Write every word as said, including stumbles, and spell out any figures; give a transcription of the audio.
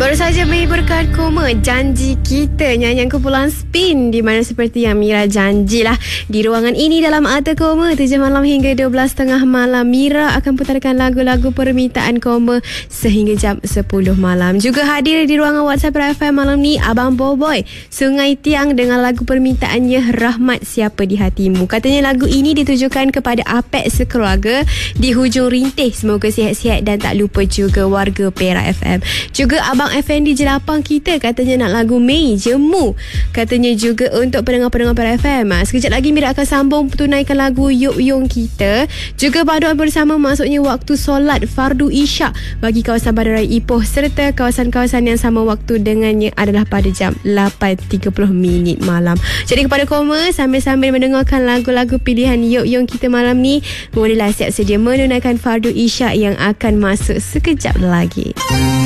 Baru saja menghiburkan Koma Janji Kita, nyanyian kumpulan Spin, di mana seperti yang Mira janjilah, di ruangan ini dalam Arta Koma tujuh malam hingga dua belas tiga puluh malam, Mira akan putarkan lagu-lagu permintaan Koma sehingga jam sepuluh malam. Juga hadir di ruangan WhatsApp F M malam ni Abang Boboy Sungai Tiang dengan lagu permintaannya Rahmat Siapa di Hatimu. Katanya lagu ini ditujukan kepada Apek sekeluarga di hujung rintih. Semoga sihat-sihat dan tak lupa juga warga Perak F M. Juga Abang Effendi Jelapang kita katanya nak lagu Mei Jemu. Katanya juga untuk pendengar-pendengar Perak F M. Sekejap lagi Mira akan sambung tunaikan lagu Yok Yung Kita. Juga paduan bersama masuknya waktu solat Fardu Isyak bagi kawasan Bandaraya Ipoh serta kawasan-kawasan yang sama waktu dengannya adalah pada jam lapan tiga puluh minit malam. Jadi kepada Koma, sambil-sambil mendengarkan lagu-lagu pilihan Yok Yung Kita malam ni, bolehlah siap sedia menunaikan Fardu Isyak yang akan masuk sekejap lagi.